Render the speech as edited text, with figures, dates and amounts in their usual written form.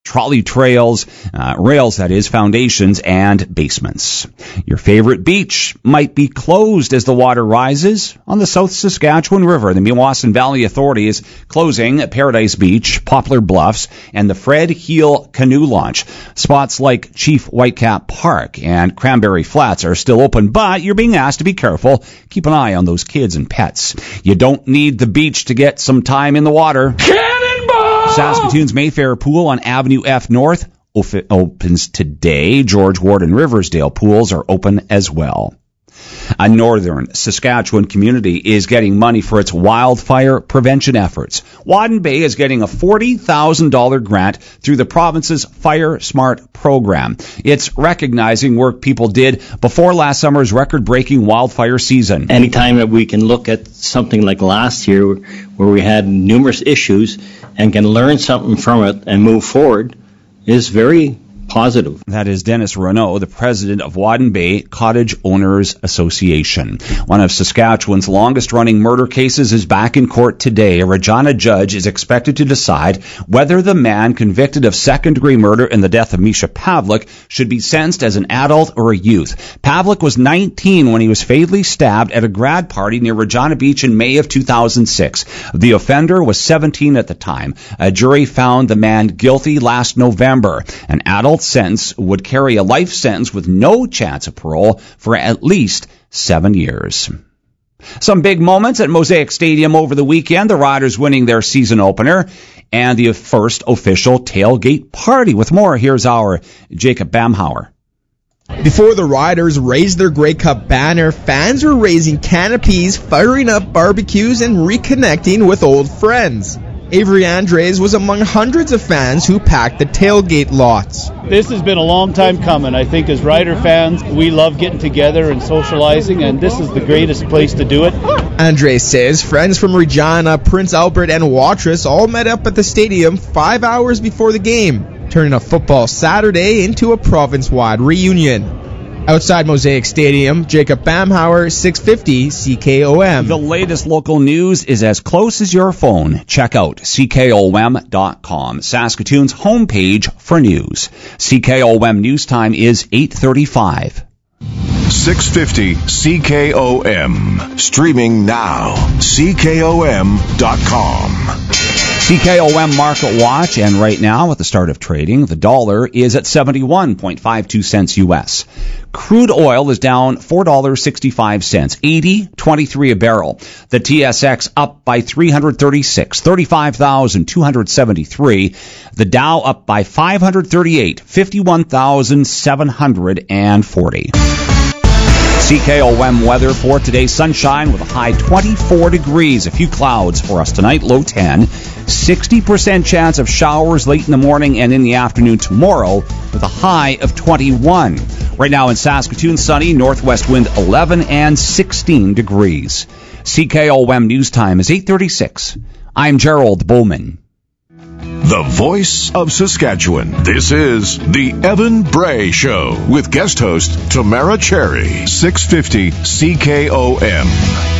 trolley trails, rails, that is, foundations, and basements. Your favorite beach might be closed as the water rises on the South Saskatchewan River. The Meewasin Valley Authority is closing Paradise Beach, Poplar Bluffs, and the Fred Heel Canoe Launch. Spots like Chief Whitecap Park and Cranberry Flats are still open, but you're being asked to be careful. Keep an eye on those kids and pets. You don't need the beach to get some time in the water. Cannonball! Saskatoon's Mayfair Pool on Avenue F North opens today. George Ward and Riversdale pools are open as well. A northern Saskatchewan community is getting money for its wildfire prevention efforts. Wadden Bay is getting a $40,000 grant through the province's Fire Smart program. It's recognizing work people did before last summer's record-breaking wildfire season. Anytime that we can look at something like last year where we had numerous issues and can learn something from it and move forward is very positive. That is Dennis Renault, the president of Wadden Bay Cottage Owners Association. One of Saskatchewan's longest-running murder cases is back in court today. A Regina judge is expected to decide whether the man convicted of second-degree murder in the death of Misha Pavlik should be sentenced as an adult or a youth. Pavlik was 19 when he was fatally stabbed at a grad party near Regina Beach in May of 2006. The offender was 17 at the time. A jury found the man guilty last November. An adult sentence would carry a life sentence with no chance of parole for at least 7 years. Some big moments at Mosaic Stadium over the weekend. The Riders winning their season opener and the first official tailgate party. With more, here's our Jacob Bamhauer. Before the Riders raised their Grey Cup banner, fans were raising canopies, firing up barbecues, and reconnecting with old friends. Avery Andres was among hundreds of fans who packed the tailgate lots. This has been a long time coming. I think as Rider fans, we love getting together and socializing, and this is the greatest place to do it. Andres says friends from Regina, Prince Albert, and Watrous all met up at the stadium 5 hours before the game, turning a football Saturday into a province-wide reunion. Outside Mosaic Stadium, Jacob Bamhauer, 650 CKOM. The latest local news is as close as your phone. Check out CKOM.com, Saskatoon's homepage for news. CKOM news time is 8:35. 650 CKOM. Streaming now. CKOM.com. CKOM Market Watch, and right now at the start of trading, the dollar is at 71.52 cents U.S. Crude oil is down $4.65, 80.23 a barrel. The TSX up by 336, 35,273. The Dow up by 538, 51,740. CKOM weather for today: sunshine with a high 24 degrees. A few clouds for us tonight, low 10. 60% chance of showers late in the morning and in the afternoon tomorrow with a high of 21. Right now in Saskatoon, sunny, northwest wind 11 and 16 degrees. CKOM news time is 8:36. I'm Gerald Bowman. The voice of Saskatchewan. This is the Evan Bray Show with guest host Tamara Cherry. 650 CKOM.